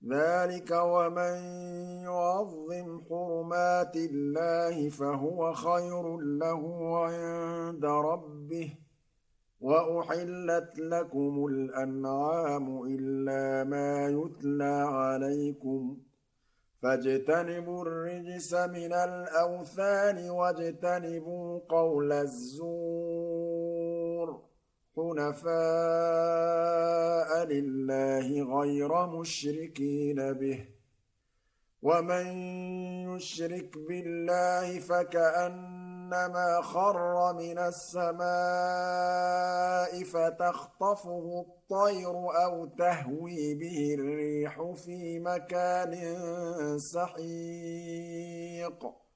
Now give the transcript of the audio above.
ذلك ومن يعظم حرمات الله فهو خير له عند ربه وأحلت لكم الأنعام إلا ما يتلى عليكم فاجتنبوا الرجس من الأوثان واجتنبوا قول الزور حنفاء لله غير مشركين به ومن يشرك بالله فكأنما خر من السماء فتخطفه الطير أو تهوي به الريح في مكان سحيق